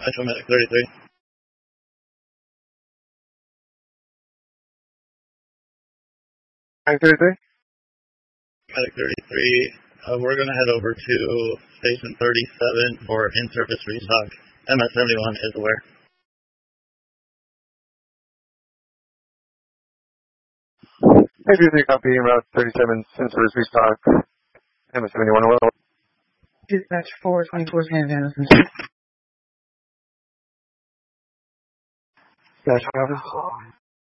Metro Medic 33. Medic 33? Medic 33. We're going to head over to Station 37 for in-service restock. MS-71 is aware. Hey, 33 copy, Route 37, in-service restock. MS-71 aware. Dispatch 424 San Dash office.